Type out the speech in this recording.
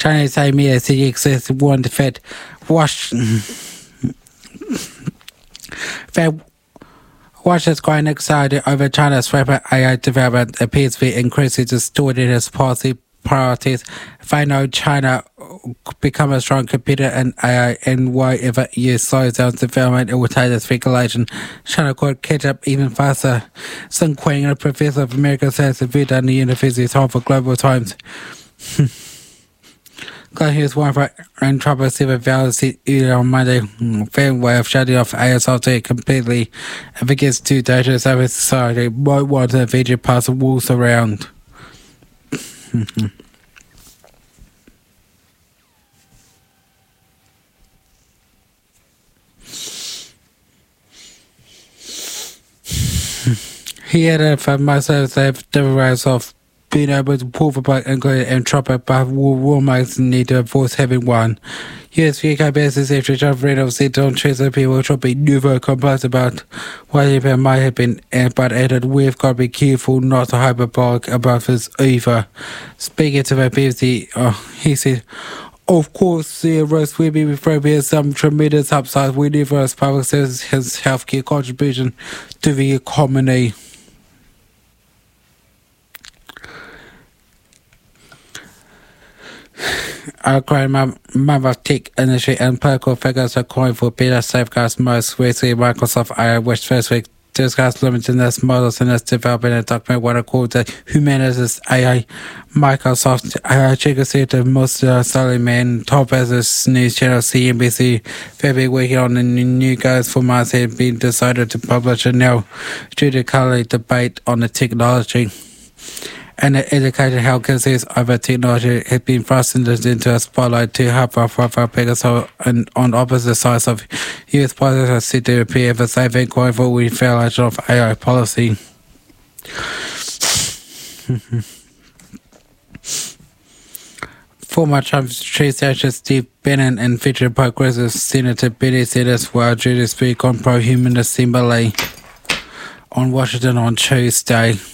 Chinese media CX warned the Fed Watch is quite excited over China's rapid AI development appears to be increasingly distorted its policy priorities. Final China become a strong competitor in AI, and whatever EU slows down development, it will take this regulation. China could catch up even faster. Sun Quang, a professor of American science and Vida at the University of Harvard Global Times. Here's one for Trump civil violence on Monday. Fair way of shutting off AI software completely. If it gets too dangerous, our society might want to eventually pass the walls around. He added for myself that the rise of being able to pull the plug and drop it, but warmakers need to force having one. Yes, UK business after John Reynolds said don't chase the people should be never complaints about what it might have been, but added we've got to be careful not to hyperbolic about this either. Speaking to the BBC, he said, of course, the risk will be with some tremendous upside whenever as public service has healthcare contribution to the economy. Our great mother of tech industry and political figures are calling for better safeguards. Most recently, Microsoft AI, which first week discussed limiting its models in its development and document what are called the humanities AI. Microsoft AI chief executive Mustafa Suleyman told business news channel CNBC they've been working on the new goals for months had been decided to publish it now due to current debate on the technology. And it indicated how concerns over technology had been thrust into a spotlight to help our figures on opposite sides of US policies are said to appear the same thing going forward with violation of AI policy. Former Trump Chief Justice Steve Bannon and future Progressive Senator Bernie Sanders were due to speak on pro-human assembly on Washington on Tuesday.